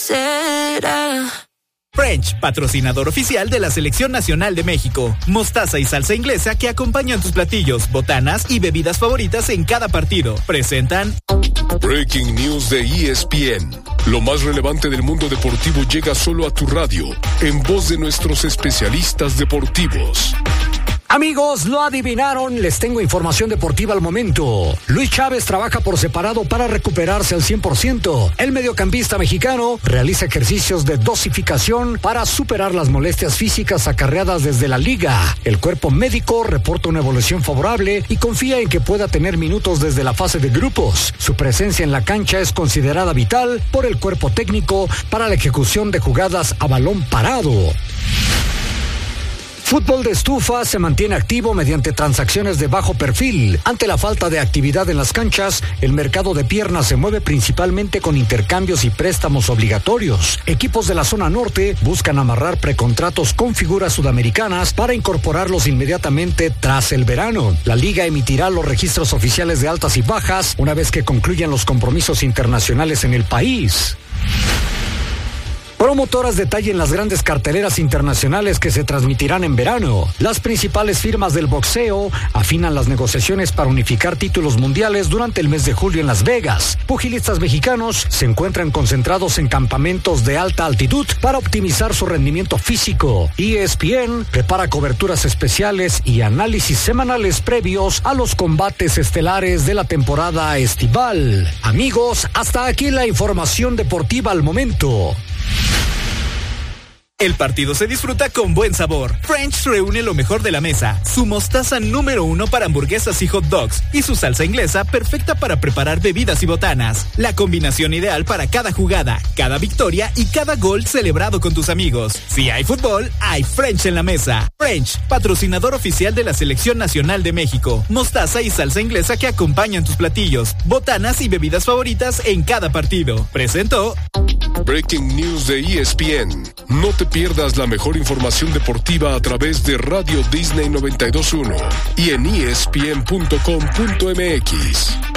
será. French, patrocinador oficial de la Selección Nacional de México. Mostaza y salsa inglesa que acompañan tus platillos, botanas y bebidas favoritas en cada partido. Presentan Breaking News de ESPN. Lo más relevante del mundo deportivo llega solo a tu radio, en voz de nuestros especialistas deportivos. Amigos, lo adivinaron, les tengo información deportiva al momento. Luis Chávez trabaja por separado para recuperarse al 100%. El mediocampista mexicano realiza ejercicios de dosificación para superar las molestias físicas acarreadas desde la liga. El cuerpo médico reporta una evolución favorable y confía en que pueda tener minutos desde la fase de grupos. Su presencia en la cancha es considerada vital por el cuerpo técnico para la ejecución de jugadas a balón parado. Fútbol de estufa se mantiene activo mediante transacciones de bajo perfil. Ante la falta de actividad en las canchas, el mercado de piernas se mueve principalmente con intercambios y préstamos obligatorios. Equipos de la zona norte buscan amarrar precontratos con figuras sudamericanas para incorporarlos inmediatamente tras el verano. La liga emitirá los registros oficiales de altas y bajas una vez que concluyan los compromisos internacionales en el país. Promotoras detallan las grandes carteleras internacionales que se transmitirán en verano. Las principales firmas del boxeo afinan las negociaciones para unificar títulos mundiales durante el mes de julio en Las Vegas. Pugilistas mexicanos se encuentran concentrados en campamentos de alta altitud para optimizar su rendimiento físico. ESPN prepara coberturas especiales y análisis semanales previos a los combates estelares de la temporada estival. Amigos, hasta aquí la información deportiva al momento. El partido se disfruta con buen sabor. French reúne lo mejor de la mesa. Su mostaza número 1 para hamburguesas y hot dogs. Y su salsa inglesa perfecta para preparar bebidas y botanas. La combinación ideal para cada jugada, cada victoria y cada gol celebrado con tus amigos. Si hay fútbol, hay French en la mesa. French, patrocinador oficial de la Selección Nacional de México. Mostaza y salsa inglesa que acompañan tus platillos, botanas y bebidas favoritas en cada partido. Presentó Breaking News de ESPN. No te pierdas la mejor información deportiva a través de Radio Disney 92.1 y en ESPN.com.mx.